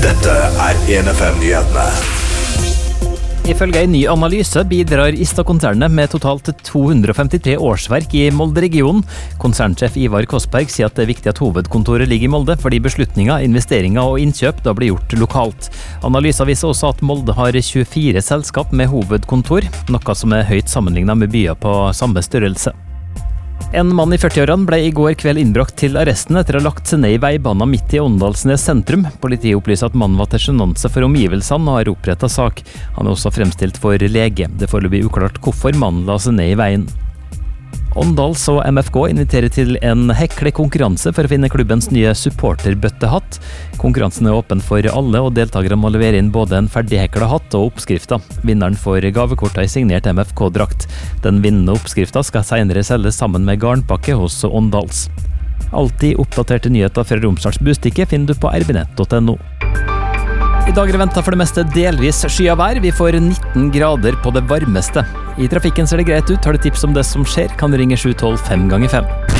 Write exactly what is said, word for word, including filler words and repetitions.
Dette er en F M-nyhetene. Ifølge en ny analyse bidrar Ista-konsernet med totalt to hundre femtitre årsverk i Molde-regionen. Konsernsjef Ivar Kosberg sier at det er viktig at hovedkontoret ligger i Molde, fordi beslutninger, investeringer og innkjøp da blir gjort lokalt. Analysen viser også at Molde har tjuefire selskap med hovedkontor, noe som er høyt sammenlignet med byer på samme størrelse. En mann i førtiårene ble i går kveld innbrakt til arresten etter å ha lagt seg ned i veibanen midt i Åndalsnes sentrum. Politiet opplyser at mannen var til sjenanse for omgivelsene og har opprettet sak. Han er også fremstilt for lege. Det er foreløpig uklart hvorfor mannen la seg ned i veien. Åndals og M F K inviterer til en heklekonkurranse for å finne klubbens nye supporterbøttehatt. Konkurransen er åpen for alle, og deltakere må levere inn både en ferdighekla hatt og oppskrifter. Vinneren får gavekortet i signert M F K-drakt. Den vinnende oppskrifta skal senere selges sammen med garnpakke hos Åndals. Alltid oppdaterte nyheter fra Romsdals Bustikke finner du på r b nett punktum n o. I dag er det ventet for det meste delvis skyet vær. Vi får nitten grader på det varmeste. I trafikken ser det greit ut. Har du tips om det som skjer, kan du ringe sju tolv fem ganger fem.